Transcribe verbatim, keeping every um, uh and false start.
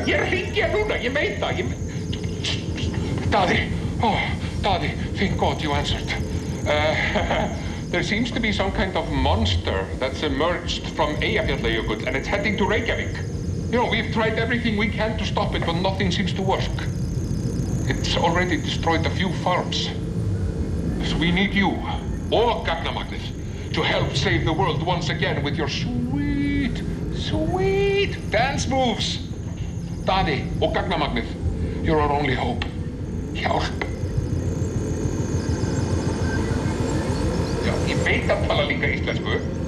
ég er að hringja núna, ég veit það, ég... Daði, oh, Daði, thank God you answered. Uh, there seems to be some kind of monster that's emerged from Eyjafjallajökull and it's heading to Reykjavík. You know, we've tried everything we can to stop it, but nothing seems to work. It's already destroyed a few farms. So we need you, og gagnamagnið, to help save the world once again with your sweet, sweet dance moves. Daði og gagnamagnið, you're our only hope. Hjálp. Já, ég veit að tala líka íslensku.